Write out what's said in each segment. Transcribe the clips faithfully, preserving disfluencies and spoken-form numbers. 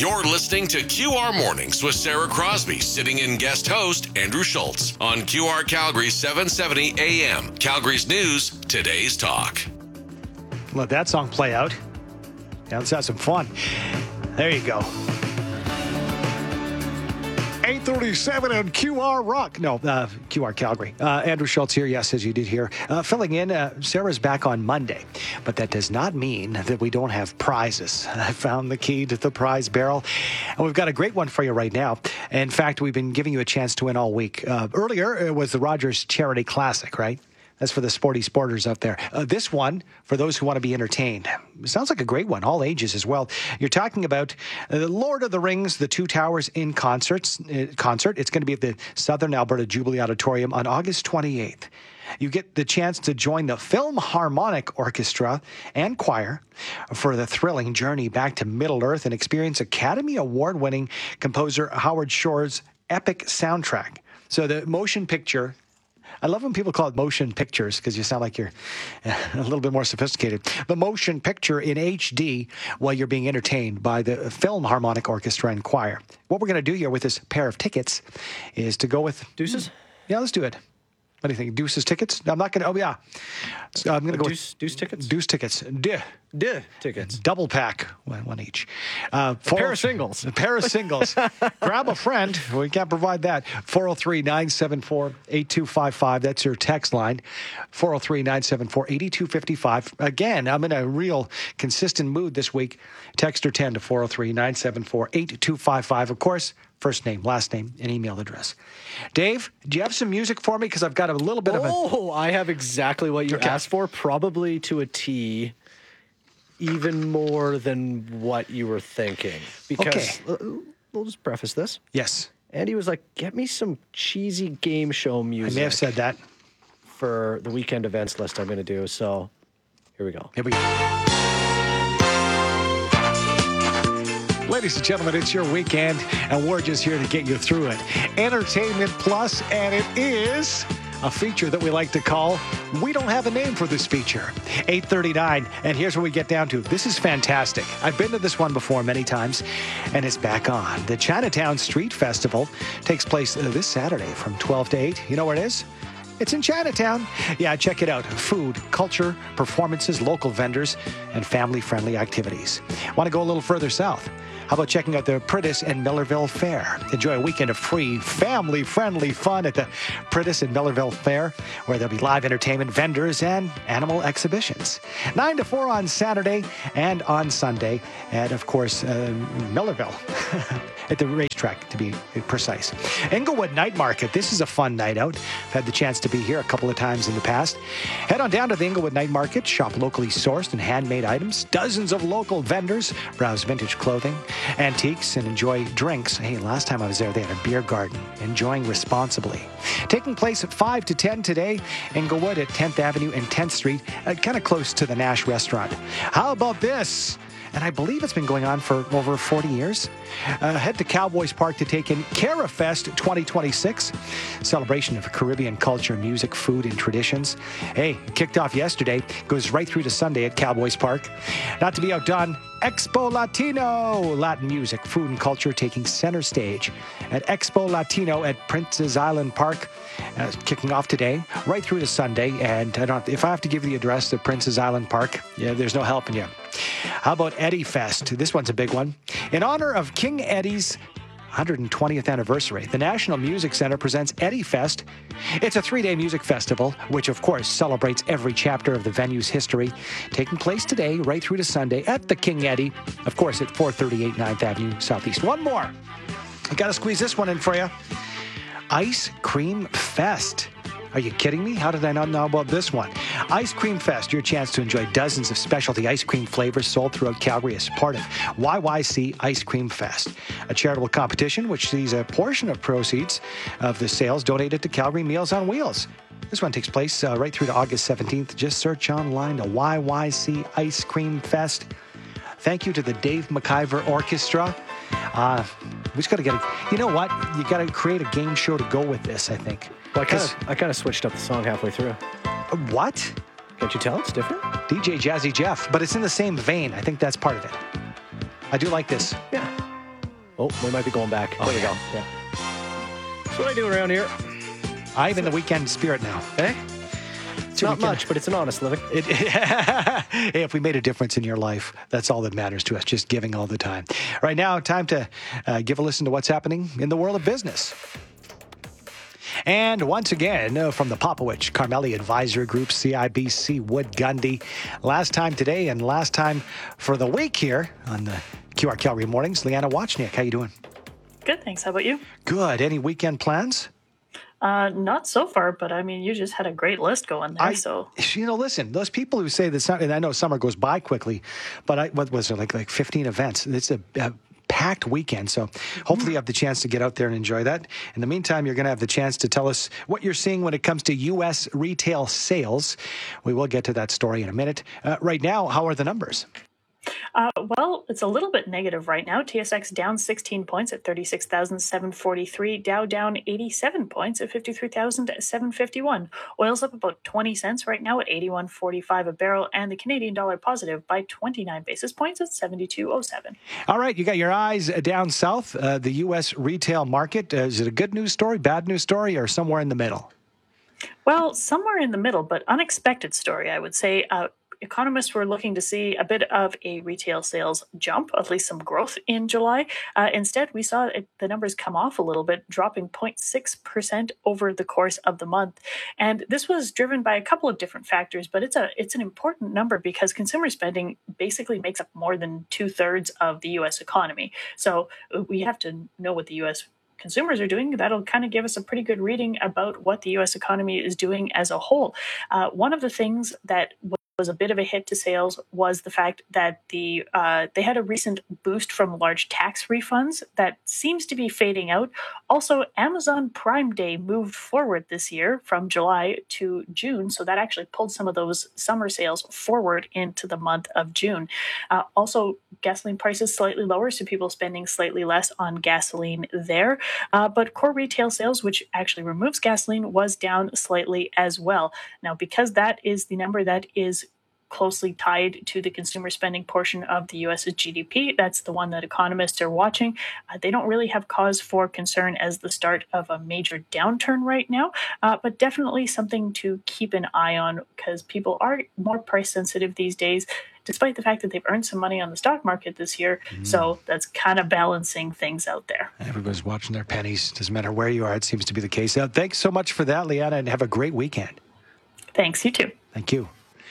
You're listening to Q R Mornings with Sarah Crosby, sitting in guest host Andrew Schultz on Q R Calgary seven seventy A M. Calgary's News, today's talk. Let that song play out. Yeah, let's have some fun. There you go. eight thirty-seven on Q R Rock. No, uh, Q R Calgary. Uh, Andrew Schultz here, yes, as you did hear. Uh, filling in, uh, Sarah's back on Monday. But that does not mean that we don't have prizes. I found the key to the prize barrel. And we've got a great one for you right now. In fact, we've been giving you a chance to win all week. Uh, earlier, it was the Rogers Charity Classic, right? That's for the sporty sporters out there. Uh, this one, for those who want to be entertained. It sounds like a great one, all ages as well. You're talking about uh, Lord of the Rings, The Two Towers in concerts, uh, concert. It's going to be at the Southern Alberta Jubilee Auditorium on August twenty-eighth. You get the chance to join the Philharmonic Orchestra and choir for the thrilling journey back to Middle-earth and experience Academy Award-winning composer Howard Shore's epic soundtrack. So the motion picture... I love when people call it motion pictures because you sound like you're a little bit more sophisticated. The motion picture in H D while you're being entertained by the Philharmonic Orchestra and Choir. What we're going to do here with this pair of tickets is to go with... Deuces? Yeah, let's do it. What do you think? Deuces tickets? I'm not going to... Oh, yeah. So I'm going to go Deuce, with... Deuce tickets? Deuce tickets. Duh. Duh tickets. Double pack, one, one each. Uh, A pair of singles. A pair of singles. Grab a friend. We can't provide that. four oh three, nine seven four, eight two five five. That's your text line. four oh three, nine seven four, eight two five five. Again, I'm in a real consistent mood this week. Text or ten to four oh three, nine seven four, eight two five five. Of course, first name, last name, and email address. Dave, do you have some music for me? Because I've got a little bit of a... Oh, I have exactly what you Okay. asked for, probably to a T, even more than what you were thinking. Because, Okay. uh, we'll just preface this. Yes. Andy was like, get me some cheesy game show I music may have said that. for the weekend events list I'm going to do. So here we go. Here we go. Ladies and gentlemen, it's your weekend, and we're just here to get you through it. Entertainment Plus, and it is a feature that we like to call We Don't Have a Name for This Feature. eight thirty-nine, and here's what we get down to. This is fantastic. I've been to this one before many times, and it's back on. The Chinatown Street Festival takes place uh, this Saturday from twelve to eight. You know where it is? It's in Chinatown. Yeah, check it out. Food, culture, performances, local vendors, and family-friendly activities. Want to go a little further south? How about checking out the Pritis and Millerville Fair? Enjoy a weekend of free, family-friendly fun at the Pritis and Millerville Fair, where there'll be live entertainment, vendors, and animal exhibitions. nine to four on Saturday and on Sunday. And, of course, uh, Millerville at the racetrack, to be precise. Inglewood Night Market. This is a fun night out. I've had the chance to be here a couple of times in the past. Head on down to the Inglewood Night Market. Shop locally sourced and handmade items. Dozens of local vendors. Browse vintage clothing, antiques, and enjoy drinks. Hey, last time I was there, they had a beer garden. Enjoying responsibly. Taking place at five to ten today, Inglewood at tenth Avenue and tenth Street, uh, kind of close to the Nash restaurant. How about this? And I believe it's been going on for over forty years. Uh, head to Cowboys Park to take in CaraFest twenty twenty-six, celebration of Caribbean culture, music, food, and traditions. Hey, it kicked off yesterday, goes right through to Sunday at Cowboys Park. Not to be outdone, Expo Latino, Latin music, food, and culture taking center stage at Expo Latino at Princess Island Park, uh, kicking off today, right through to Sunday. And I don't, if I have to give you the address to Princess Island Park, yeah, there's no helping you. How about Eddie Fest? This one's a big one. In honor of King Eddie's one hundred twentieth anniversary, the National Music Center presents Eddie Fest. It's a three-day music festival, which of course celebrates every chapter of the venue's history, taking place today right through to Sunday at the King Eddie, of course at four thirty-eight ninth Avenue Southeast. One more. I got to squeeze this one in for you. Ice Cream Fest. Are you kidding me? How did I not know about this one? Ice Cream Fest, your chance to enjoy dozens of specialty ice cream flavors sold throughout Calgary as part of Y Y C Ice Cream Fest, a charitable competition which sees a portion of proceeds of the sales donated to Calgary Meals on Wheels. This one takes place uh, right through to August seventeenth. Just search online to Y Y C Ice Cream Fest. Thank you to the Dave McIver Orchestra. Uh, we just got to get a, you know what? You got to create a game show to go with this, I think. Well, I kind of I kind of switched up the song halfway through. Uh, what? Can't you tell it's different? D J Jazzy Jeff, but it's in the same vein. I think that's part of it. I do like this. Yeah. Oh, we might be going back. Oh, there we yeah. go. Yeah. That's what I do around here. I'm in the weekend spirit now. Eh? It's not weekend. much, but it's an honest living. It, hey, if we made a difference in your life, that's all that matters to us, just giving all the time. Right now, time to uh, give a listen to what's happening in the world of business. And once again, uh, from the Popowich Carmeli Advisor Group, C I B C Wood Gundy. Last time today and last time for the week here on the Q R Calgary Mornings. Leanna Wachniak, how you doing? Good, thanks. How about you? Good. Any weekend plans? Uh, not so far, but I mean, you just had a great list going there. I, so you know, listen, those people who say that, and I know summer goes by quickly, but I, what was it, like like fifteen events? It's a, a packed weekend, so hopefully you have the chance to get out there and enjoy that. In the meantime, you're going to have the chance to tell us what you're seeing when it comes to U S retail sales. We will get to that story in a minute. Uh, right now, how are the numbers? Uh, well, it's a little bit negative right now. T S X down sixteen points at thirty-six thousand seven hundred forty-three. Dow down eighty-seven points at fifty-three thousand seven hundred fifty-one. Oil's up about twenty cents right now at eighty-one forty-five a barrel. And the Canadian dollar positive by twenty-nine basis points at seventy-two oh seven. All right, you got your eyes down south, uh, the U S retail market. Uh, is it a good news story, bad news story, or somewhere in the middle? Well, somewhere in the middle, but unexpected story, I would say. Uh, Economists were looking to see a bit of a retail sales jump, at least some growth in July. Uh, instead, we saw it, the numbers come off a little bit, dropping zero point six percent over the course of the month. And this was driven by a couple of different factors, but it's a it's an important number because consumer spending basically makes up more than two thirds of the U S economy. So we have to know what the U S consumers are doing. That'll kind of give us a pretty good reading about what the U S economy is doing as a whole. Uh, one of the things that was a bit of a hit to sales was the fact that the uh, they had a recent boost from large tax refunds that seems to be fading out. Also, Amazon Prime Day moved forward this year from July to June, so that actually pulled some of those summer sales forward into the month of June. Uh, also, gasoline prices slightly lower, so people spending slightly less on gasoline there. Uh, but core retail sales, which actually removes gasoline, was down slightly as well. Now, because that is the number that is closely tied to the consumer spending portion of the U S's G D P. That's the one that economists are watching. Uh, they don't really have cause for concern as the start of a major downturn right now, uh, but definitely something to keep an eye on because people are more price sensitive these days, despite the fact that they've earned some money on the stock market this year. Mm. So that's kind of balancing things out there. Everybody's watching their pennies. Doesn't matter where you are. It seems to be the case. Uh, thanks so much for that, Leanna, and have a great weekend. Thanks. You too. Thank you.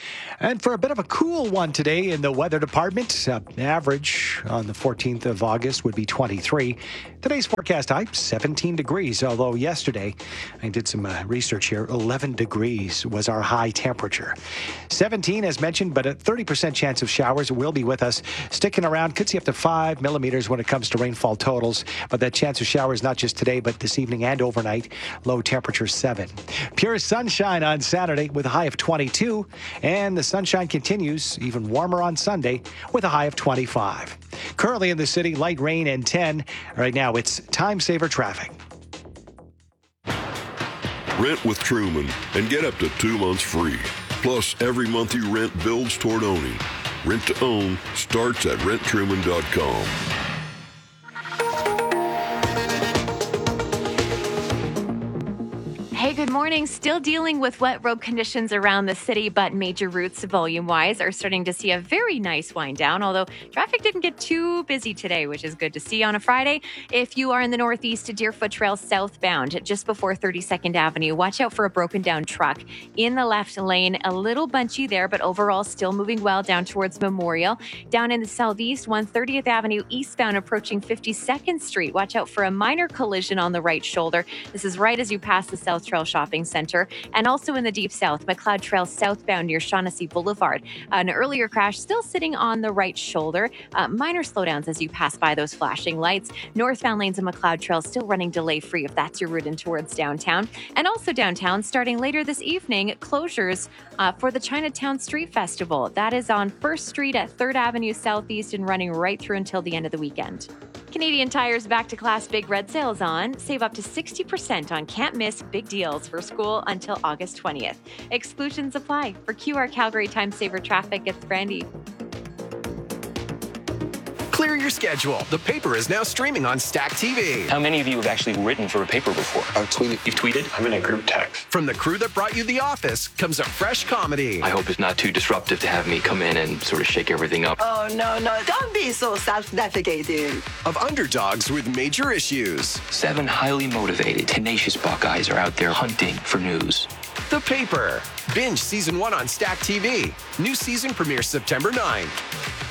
And for a bit of a cool one today in the weather department, uh, average on the fourteenth of August would be twenty-three. Today's forecast high, seventeen degrees, although yesterday I did some uh, research here, eleven degrees was our high temperature. seventeen as mentioned, but a thirty percent chance of showers will be with us. Sticking around, could see up to five millimeters when it comes to rainfall totals, but that chance of showers not just today, but this evening and overnight. Low temperature seven. Pure sunshine on Saturday with a high of twenty-two, and the sunshine continues, even warmer on Sunday with a high of twenty-five. Currently in the city, light rain and ten. Right now, it's time saver traffic. Rent with Truman and get up to two months free. Plus, every month you rent builds toward owning. Rent to own starts at rent truman dot com. Hey, good morning. Still dealing with wet road conditions around the city, but major routes volume-wise are starting to see a very nice wind down, although traffic didn't get too busy today, which is good to see on a Friday. If you are in the northeast to Deerfoot Trail southbound, just before thirty-second Avenue, watch out for a broken down truck in the left lane. A little bunchy there, but overall still moving well down towards Memorial. Down in the southeast, one hundred thirtieth Avenue eastbound approaching fifty-second Street. Watch out for a minor collision on the right shoulder. This is right as you pass the South Trail Shopping Center, and also in the deep south, McLeod Trail southbound near Shaughnessy Boulevard. An earlier crash still sitting on the right shoulder. Uh, minor slowdowns as you pass by those flashing lights. Northbound lanes of McLeod Trail still running delay free if that's your route in towards downtown. And also downtown, starting later this evening, closures uh, for the Chinatown Street Festival. That is on First Street at third Avenue Southeast and running right through until the end of the weekend. Canadian Tire's Back to Class Big Red Sales on. Save up to sixty percent on can't miss big deals for school until August twentieth. Exclusions apply. For Q R Calgary Time Saver Traffic, it's Brandy. Clear your schedule. The Paper is now streaming on Stack T V. How many of you have actually written for a paper before? I've tweeted. You've tweeted? I'm in a group text. From the crew that brought you The Office comes a fresh comedy. I hope it's not too disruptive to have me come in and sort of shake everything up. Oh, no, no. Don't be so self-defecating. Of underdogs with major issues. Seven highly motivated, tenacious Buckeyes are out there hunting for news. The Paper. Binge season one on Stack T V. New season premieres September ninth.